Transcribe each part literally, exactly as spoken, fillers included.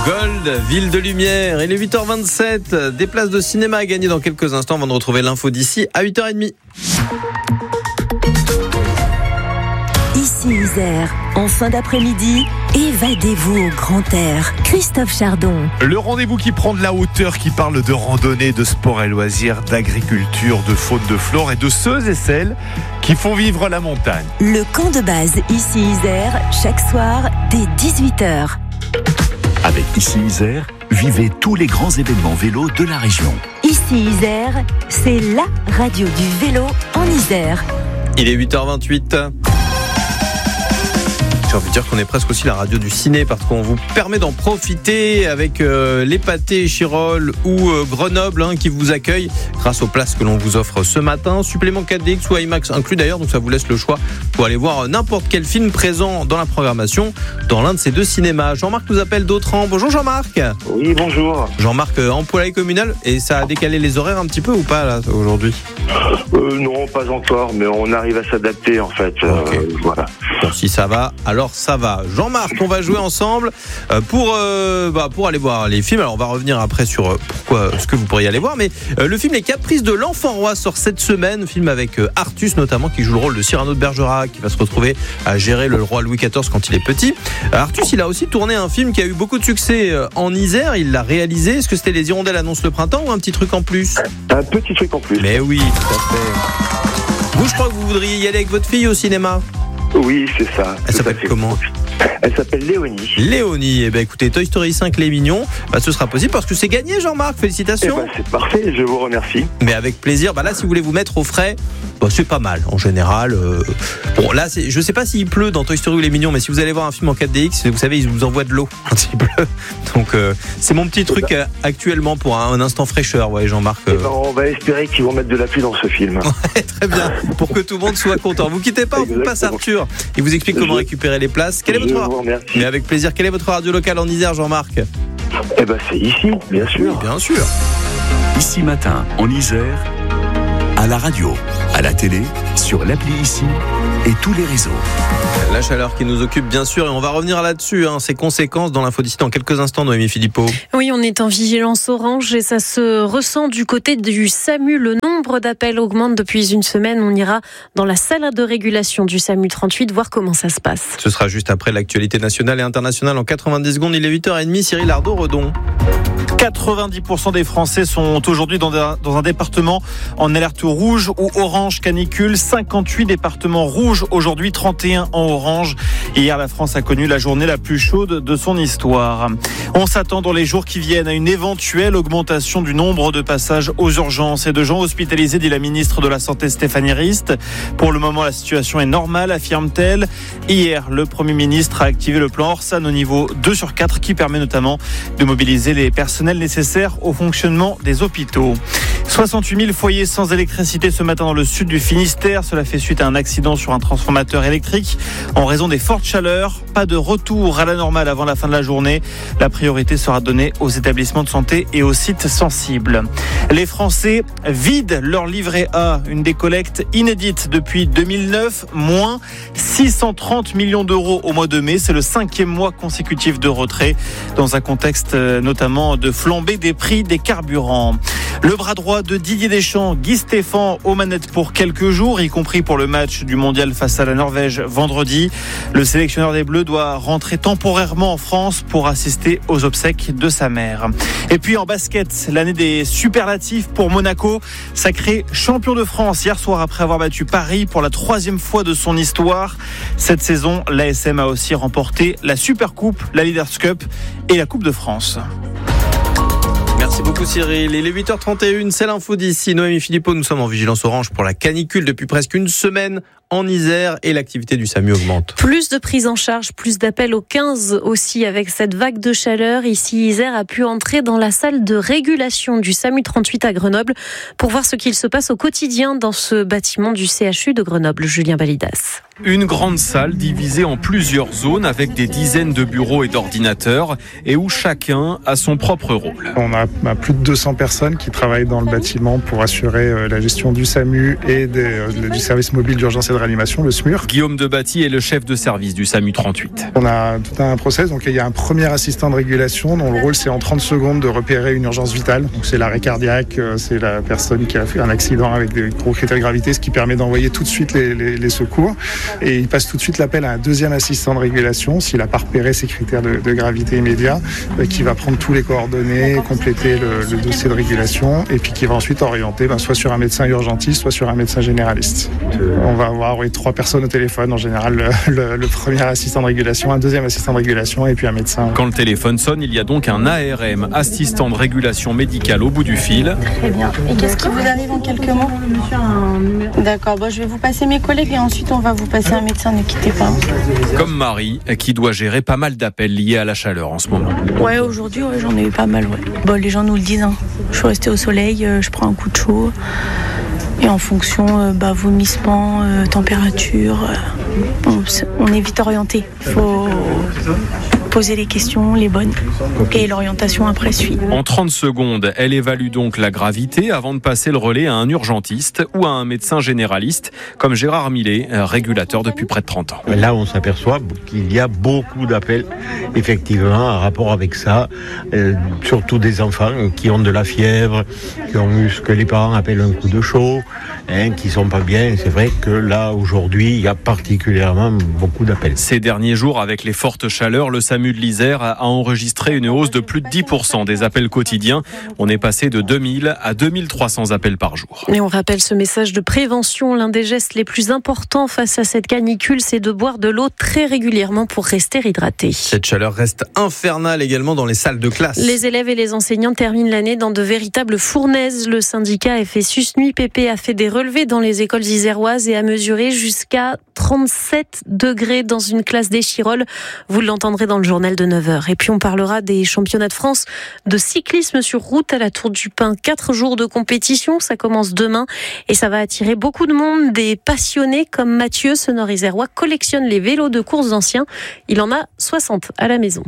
Gold, ville de lumière. Il est huit heures vingt-sept. Des places de cinéma à gagner dans quelques instants avant de retrouver l'info d'ici à huit heures trente. Ici Isère, en fin d'après-midi, évadez-vous au grand air. Christophe Chardon. Le rendez-vous qui prend de la hauteur, qui parle de randonnée, de sport et loisirs, d'agriculture, de faune, de flore et de ceux et celles qui font vivre la montagne. Le camp de base Ici Isère, chaque soir dès dix-huit heures. Avec Ici Isère, vivez tous les grands événements vélo de la région. Ici Isère, c'est la radio du vélo en Isère. Il est huit heures vingt-huit. J'ai envie de dire qu'on est presque aussi la radio du ciné parce qu'on vous permet d'en profiter avec euh, les pâtés Chirol ou euh, Grenoble hein, qui vous accueillent grâce aux places que l'on vous offre ce matin. Supplément quatre D X ou IMAX inclus d'ailleurs, donc ça vous laisse le choix pour aller voir n'importe quel film présent dans la programmation dans l'un de ces deux cinémas. Jean-Marc nous appelle d'Autran. Bonjour Jean-Marc. Oui, bonjour. Jean-Marc euh, en poulailler communal, et ça a décalé les horaires un petit peu ou pas là aujourd'hui? euh, Non, pas encore, mais on arrive à s'adapter en fait. Okay. Euh, voilà. Bon, si ça va, alors ça va. Jean-Marc, on va jouer ensemble pour, euh, bah, pour aller voir les films. Alors on va revenir après sur euh, pourquoi, ce que vous pourriez aller voir. Mais euh, le film Les Caprices de l'Enfant Roi sort cette semaine. Film avec euh, Artus notamment qui joue le rôle de Cyrano de Bergerac, qui va se retrouver à gérer le roi Louis quatorze quand il est petit. Euh, Artus, il a aussi tourné un film qui a eu beaucoup de succès euh, en Isère. Il l'a réalisé. Est-ce que c'était Les Hirondelles annoncent le printemps ou un petit truc en plus? Un petit truc en plus. Mais oui, tout à fait. Vous, je crois que vous voudriez y aller avec votre fille au cinéma. Oui, c'est ça. Elle s'appelle comment? Elle s'appelle Léonie. Léonie, eh ben écoutez, Toy Story cinq, les mignons, bah, ce sera possible parce que c'est gagné Jean-Marc, félicitations. Eh ben, c'est parfait, je vous remercie. Mais avec plaisir, bah là si vous voulez vous mettre au frais, bah, c'est pas mal en général. Euh... Bon là, c'est... je sais pas s'il pleut dans Toy Story ou les mignons, mais si vous allez voir un film en quatre D X, vous savez, ils vous envoient de l'eau quand il pleut. Donc euh, c'est mon petit truc euh, actuellement pour un, un instant fraîcheur, ouais Jean-Marc. Euh... Eh ben, on va espérer qu'ils vont mettre de la pluie dans ce film. Ouais, très bien, pour que tout le monde soit content. Vous quittez pas, on vous passe Arthur. Il vous explique comment je... récupérer les places. Quel est votre radio? Mais avec plaisir. Quelle est votre radio locale en Isère, Jean-Marc? Eh ben c'est ici, bien sûr. Oui, bien sûr. Ici matin, en Isère, à la radio, à la télé, sur l'appli Ici et tous les réseaux. La chaleur qui nous occupe bien sûr et on va revenir là-dessus, hein, ses conséquences dans l'info d'ici dans quelques instants, Noémie Philippot. Oui, on est en vigilance orange et ça se ressent du côté du SAMU. Le nombre d'appels augmente depuis une semaine. On ira dans la salle de régulation du SAMU trente-huit voir comment ça se passe. Ce sera juste après l'actualité nationale et internationale en quatre-vingt-dix secondes. Il est huit heures trente, Cyril Ardo-Redon. quatre-vingt-dix pour cent des Français sont aujourd'hui dans un, dans un département en alerte rouge ou orange canicule. cinquante-huit départements rouges aujourd'hui, trente et un en orange. Hier, la France a connu la journée la plus chaude de son histoire. On s'attend dans les jours qui viennent à une éventuelle augmentation du nombre de passages aux urgences et de gens hospitalisés, dit la ministre de la Santé Stéphanie Rist. Pour le moment, la situation est normale, affirme-t-elle. Hier, le Premier ministre a activé le plan Orsan au niveau deux sur quatre qui permet notamment de mobiliser les personnels nécessaires au fonctionnement des hôpitaux. soixante-huit mille foyers sans électricité ce matin dans le sud du Finistère. Cela fait suite à un accident sur un transformateur électrique en raison des fortes chaleurs. Pas de retour à la normale avant la fin de la journée. La priorité sera donnée aux établissements de santé et aux sites sensibles. Les Français vident leur livret A, une décollecte inédite depuis deux mille neuf, moins six cent trente millions d'euros au mois de mai. C'est le cinquième mois consécutif de retrait dans un contexte notamment de flambée des prix des carburants. Le bras droit de Didier Deschamps, Guy Stéphane, aux manettes pour quelques jours, y compris pour le match du mondial face à la Norvège vendredi. Le sélectionneur des Bleus doit rentrer temporairement en France pour assister aux obsèques de sa mère. Et puis en basket, l'année des superlatifs pour Monaco, sacré champion de France hier soir après avoir battu Paris pour la troisième fois de son histoire. Cette saison, l'A S M a aussi remporté la Supercoupe, la Leaders Cup et la Coupe de France. Merci beaucoup Cyril. Il est huit heures trente et une, c'est l'info d'ici. Noémie Philippot, nous sommes en vigilance orange pour la canicule depuis presque une semaine en Isère et l'activité du SAMU augmente. Plus de prise en charge, plus d'appels au quinze aussi avec cette vague de chaleur. Ici, Isère a pu entrer dans la salle de régulation du SAMU trente-huit à Grenoble pour voir ce qu'il se passe au quotidien dans ce bâtiment du C H U de Grenoble. Julien Balidas. Une grande salle divisée en plusieurs zones avec des dizaines de bureaux et d'ordinateurs et où chacun a son propre rôle. On a plus de deux cents personnes qui travaillent dans le bâtiment pour assurer la gestion du SAMU et des, du service mobile d'urgence et de réanimation, le SMUR. Guillaume Debatty est le chef de service du SAMU trente-huit. On a tout un process, donc il y a un premier assistant de régulation dont le rôle c'est en trente secondes de repérer une urgence vitale. Donc c'est l'arrêt cardiaque, c'est la personne qui a fait un accident avec des gros critères de gravité, ce qui permet d'envoyer tout de suite les, les, les secours. Et il passe tout de suite l'appel à un deuxième assistant de régulation, s'il n'a pas repéré ces critères de, de gravité immédiats, qui va prendre tous les coordonnées, compléter le, le dossier de régulation, et puis qui va ensuite orienter ben, soit sur un médecin urgentiste, soit sur un médecin généraliste. On va avoir oui, trois personnes au téléphone, en général le, le, le premier assistant de régulation, un deuxième assistant de régulation et puis un médecin. Quand le téléphone sonne, il y a donc un A R M, assistant de régulation médicale au bout du fil. Très bien. Et qu'est-ce qui vous arrive en quelques mots? D'accord, bon, je vais vous passer mes collègues et ensuite on va vous passer un médecin, ne quittez pas. Comme Marie, qui doit gérer pas mal d'appels liés à la chaleur en ce moment. Ouais, aujourd'hui, ouais, j'en ai eu pas mal. Ouais. Bon, les gens nous le disent. Hein. Je suis restée au soleil, euh, je prends un coup de chaud. Et en fonction, euh, bah, vomissement, euh, température, euh, on, on est vite orienté. Il faut poser les questions, les bonnes. Et l'orientation après suit. En trente secondes, elle évalue donc la gravité avant de passer le relais à un urgentiste ou à un médecin généraliste, comme Gérard Millet, régulateur depuis près de trente ans. Là, on s'aperçoit qu'il y a beaucoup d'appels, effectivement, en rapport avec ça. Euh, surtout des enfants qui ont de la fièvre, qui ont eu ce que les parents appellent un coup de chaud, hein, qui sont pas bien. C'est vrai que là, aujourd'hui, il y a particulièrement beaucoup d'appels. Ces derniers jours, avec les fortes chaleurs, le SAMU de l'Isère a enregistré une hausse de plus de dix pour cent des appels quotidiens. On est passé de deux mille à deux mille trois cents appels par jour. Et on rappelle ce message de prévention. L'un des gestes les plus importants face à cette canicule, c'est de boire de l'eau très régulièrement pour rester hydraté. Cette chaleur reste infernale également dans les salles de classe. Les élèves et les enseignants terminent l'année dans de véritables fournaises. Le syndicat F S U S N U I P P a fait des relevés dans les écoles iséroises et a mesuré jusqu'à trente-sept degrés dans une classe d'Échirolles. Vous l'entendrez dans le journal de neuf heures. Et puis on parlera des championnats de France de cyclisme sur route à la Tour du Pin. Quatre jours de compétition, ça commence demain et ça va attirer beaucoup de monde. Des passionnés comme Mathieu, ce Nord-Isérois, collectionne les vélos de course anciens. Il en a soixante à la maison.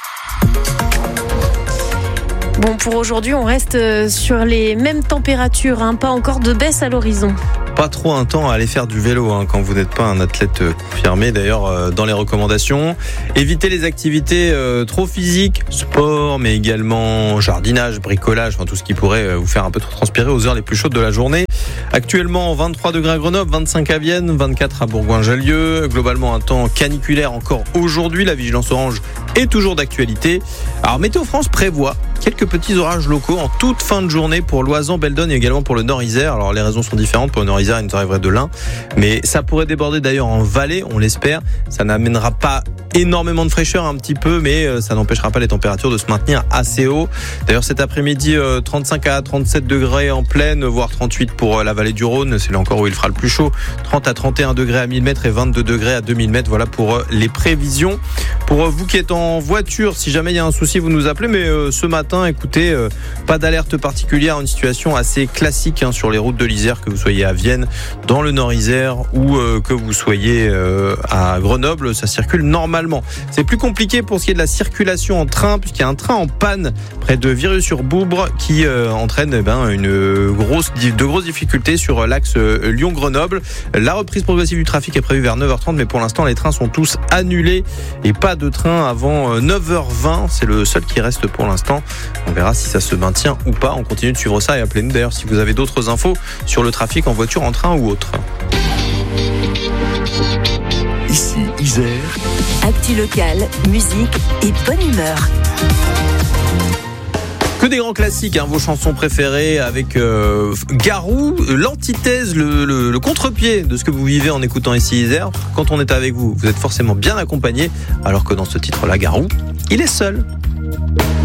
Bon, pour aujourd'hui, on reste sur les mêmes températures, hein, pas encore de baisse à l'horizon. Pas trop un temps à aller faire du vélo hein, quand vous n'êtes pas un athlète confirmé. D'ailleurs, euh, dans les recommandations, évitez les activités euh, trop physiques, sport, mais également jardinage, bricolage, enfin tout ce qui pourrait euh, vous faire un peu trop transpirer aux heures les plus chaudes de la journée. Actuellement, vingt-trois degrés à Grenoble, vingt-cinq à Vienne, vingt-quatre à Bourgoin-Jallieu. Globalement, un temps caniculaire encore aujourd'hui. La vigilance orange est toujours d'actualité. Alors, Météo France prévoit quelques petits orages locaux en toute fin de journée pour l'Oisans, Beldonne et également pour le Nord-Isère. Alors, les raisons sont différentes. Pour le Nord-Isère, il nous arriverait de l'Ain. Mais ça pourrait déborder d'ailleurs en vallée, on l'espère. Ça n'amènera pas énormément de fraîcheur, un petit peu, mais ça n'empêchera pas les températures de se maintenir assez haut. D'ailleurs, cet après-midi, trente-cinq à trente-sept degrés en plaine, voire trente-huit pour la vallée du Rhône. C'est là encore où il fera le plus chaud. trente à trente et un degrés à mille mètres et vingt-deux degrés à deux mille mètres. Voilà pour les prévisions. Pour vous qui êtes en voiture, si jamais il y a un souci, vous nous appelez. Mais euh, ce matin, écoutez, euh, pas d'alerte particulière, une situation assez classique hein, sur les routes de l'Isère, que vous soyez à Vienne, dans le Nord-Isère ou euh, que vous soyez euh, à Grenoble, ça circule normalement. C'est plus compliqué pour ce qui est de la circulation en train, puisqu'il y a un train en panne près de Vireux-sur-Boubre qui euh, entraîne eh ben, une grosse, de grosses difficultés sur l'axe Lyon-Grenoble. La reprise progressive du trafic est prévue vers neuf heures trente, mais pour l'instant, les trains sont tous annulés et pas de train avant neuf heures vingt. C'est le seul qui reste pour l'instant. On verra si ça se maintient ou pas. On continue de suivre ça et appelez-nous d'ailleurs si vous avez d'autres infos sur le trafic en voiture, en train ou autre. Ici, Isère. Actu local, musique et bonne humeur. Que des grands classiques, hein, vos chansons préférées avec euh, Garou, l'antithèse, le, le, le contre-pied de ce que vous vivez en écoutant ici Isère. Quand on est avec vous, vous êtes forcément bien accompagné, alors que dans ce titre-là, Garou, il est seul.